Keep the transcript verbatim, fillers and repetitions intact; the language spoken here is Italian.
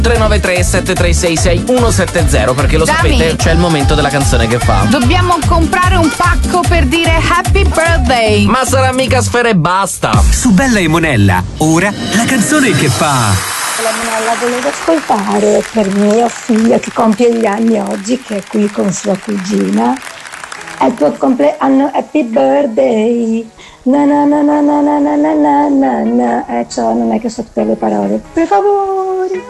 tre nove tre sette tre sei sei uno sette zero, perché lo Dami. sapete, c'è il momento della canzone che fa. Dobbiamo comprare un pacco per dire happy birthday. Ma sarà mica Sfera e basta. Su Bella e Monella, ora la canzone che fa. La Monella volevo ascoltare per mio figlio che compie gli anni oggi, che è qui con sua cugina. È il tuo compleanno, happy birthday. Na na na na na na na na na na. Eh, ciò non è che so tutte le parole. Per favore.